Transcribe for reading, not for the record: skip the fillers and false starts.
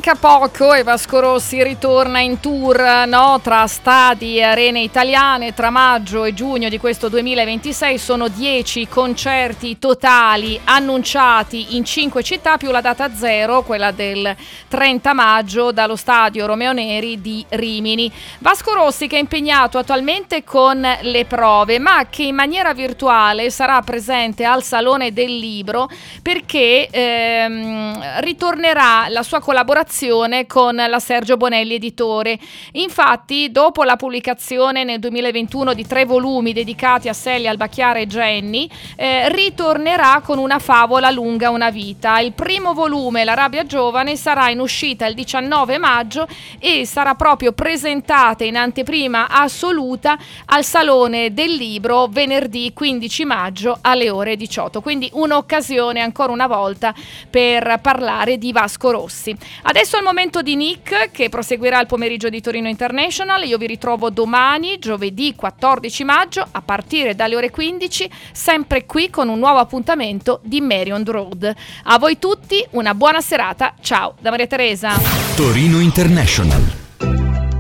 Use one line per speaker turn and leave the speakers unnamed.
manca poco e Vasco Rossi ritorna in tour, no? Tra stadi e arene italiane. Tra maggio e giugno di questo 2026 sono 10 concerti totali annunciati in 5 città, più la data zero, quella del 30 maggio dallo stadio Romeo Neri di Rimini. Vasco Rossi, che è impegnato attualmente con le prove, ma che in maniera virtuale sarà presente al Salone del Libro, perché ritornerà la sua collaborazione con la Sergio Bonelli Editore. Infatti, dopo la pubblicazione nel 2021 di 3 volumi dedicati a Celia Albacchiara e Jenny, ritornerà con una favola lunga una vita. Il primo volume, La rabbia giovane, sarà in uscita il 19 maggio e sarà proprio presentata in anteprima assoluta al Salone del Libro venerdì 15 maggio alle ore 18. Quindi un'occasione ancora una volta per parlare di Vasco Rossi. Adesso è il momento di Nick, che proseguirà il pomeriggio di Torino International. Io vi ritrovo domani, giovedì 14 maggio, a partire dalle ore 15, sempre qui con un nuovo appuntamento di Marion Road. A voi tutti una buona serata, ciao da Maria Teresa.
Torino International.